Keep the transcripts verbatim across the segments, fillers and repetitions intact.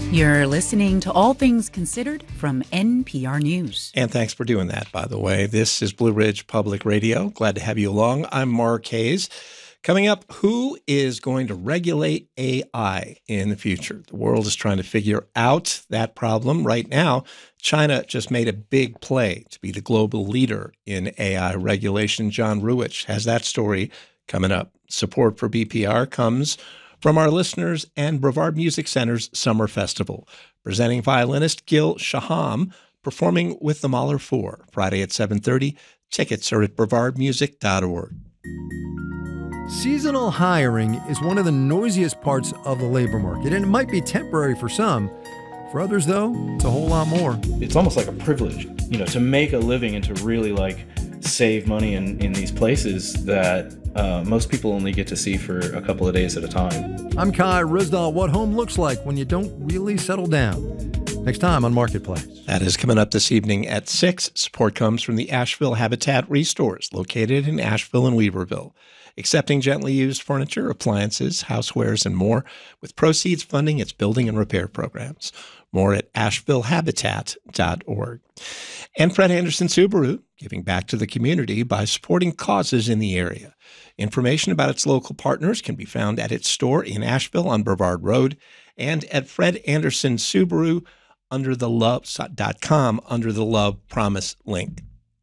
You're listening to All Things Considered from N P R News. And thanks for doing that, by the way. This is Blue Ridge Public Radio. Glad to have you along. I'm Mark Hayes. Coming up, who is going to regulate A I in the future? The world is trying to figure out that problem. Right now, China just made a big play to be the global leader in A I regulation. John Ruwitch has that story coming up. Support for B P R comes from our listeners and Brevard Music Center's Summer Festival, presenting violinist Gil Shaham performing with the Mahler Four, Friday at seven thirty. Tickets are at brevard music dot org. Seasonal hiring is one of the noisiest parts of the labor market, and it might be temporary for some. For others, though, it's a whole lot more. It's almost like a privilege, you know, to make a living and to really like save money in, in these places that uh, most people only get to see for a couple of days at a time. I'm Kai Rizdal. What home looks like when you don't really settle down. Next time on Marketplace. That is coming up this evening at six. Support comes from the Asheville Habitat Restores, located in Asheville and Weaverville, accepting gently used furniture, appliances, housewares, and more, with proceeds funding its building and repair programs. More at asheville habitat dot org. And Fred Anderson Subaru, giving back to the community by supporting causes in the area. Information about its local partners can be found at its store in Asheville on Brevard Road and at Fred Anderson Subaru under the love dot com under the Love Promise link.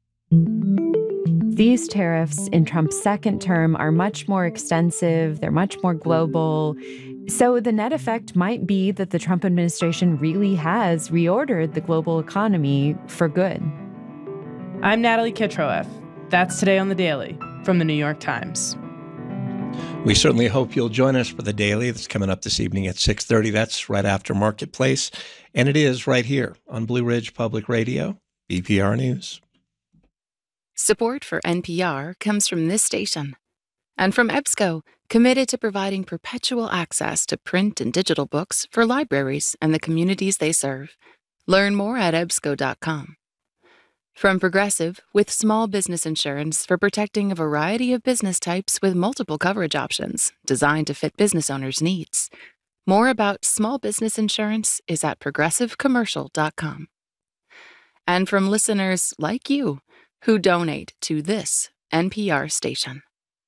These tariffs in Trump's second term are much more extensive. They're much more global. So the net effect might be that the Trump administration really has reordered the global economy for good. I'm Natalie Kitroeff. That's Today on the Daily from the New York Times. We certainly hope you'll join us for the Daily that's coming up this evening at six thirty. That's right after Marketplace. And it is right here on Blue Ridge Public Radio, B P R News. Support for N P R comes from this station and from EBSCO, committed to providing perpetual access to print and digital books for libraries and the communities they serve. Learn more at ebsco dot com. From Progressive, with small business insurance for protecting a variety of business types with multiple coverage options designed to fit business owners' needs. More about small business insurance is at progressive commercial dot com. And from listeners like you who donate to this N P R station.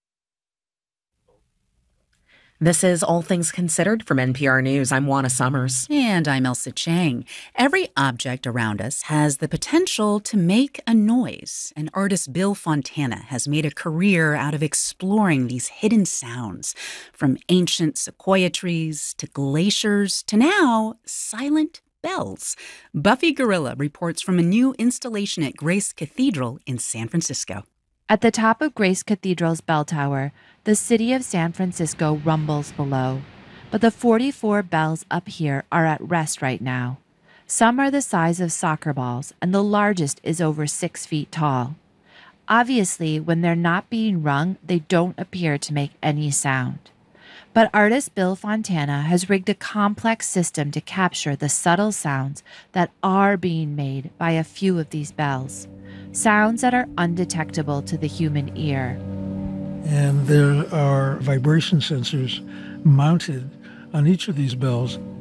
This is All Things Considered from N P R News. I'm Juana Summers. And I'm Elsa Chang. Every object around us has the potential to make a noise. And artist Bill Fontana has made a career out of exploring these hidden sounds, from ancient sequoia trees to glaciers to now silent bells. Buffy Gorilla reports from a new installation at Grace Cathedral in San Francisco. At the top of Grace Cathedral's bell tower, the city of San Francisco rumbles below. But the forty-four bells up here are at rest right now. Some are the size of soccer balls, and the largest is over six feet tall. Obviously, when they're not being rung, they don't appear to make any sound. But artist Bill Fontana has rigged a complex system to capture the subtle sounds that are being made by a few of these bells. Sounds that are undetectable to the human ear. And there are vibration sensors mounted on each of these bells